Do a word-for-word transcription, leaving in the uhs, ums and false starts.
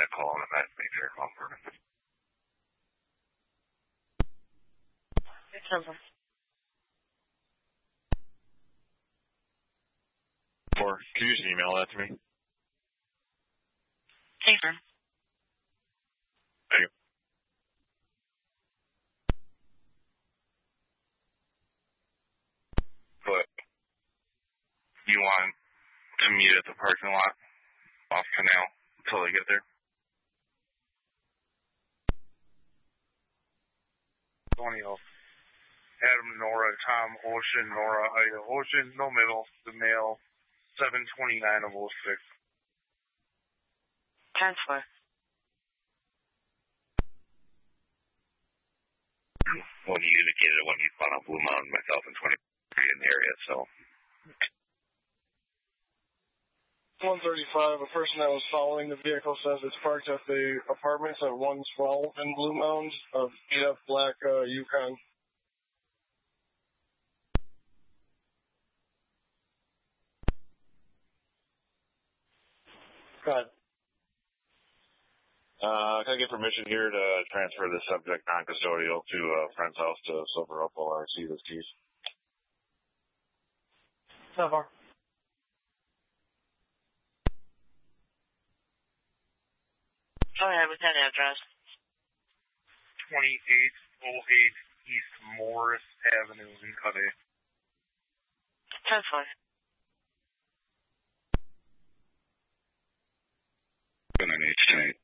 a call on that, make sure I call for it. It's over. Or can you just email that to me? Taper. Thank you. But you want to meet at the parking lot off Canal until they get there? Antonio. Adam, Nora, Tom, Ocean, Nora, Ida, Ocean, no middle, the male, seven twenty-nine of oh six. Transfer. Well, you indicated when you found out Blue Mountain, myself, and twenty-three in the area, so. one thirty-five, a person that was following the vehicle says it's parked at the apartments at one twelve in Blue Mountain, a beat-up black uh, Yukon. Go ahead. Uh, can I get permission here to transfer the subject non-custodial to a friend's house to Silver Oak while I see this keys? So far. Go ahead with that address. twenty-eight oh eight East Morris Avenue in Cudahy. Transfer. Good night, tonight.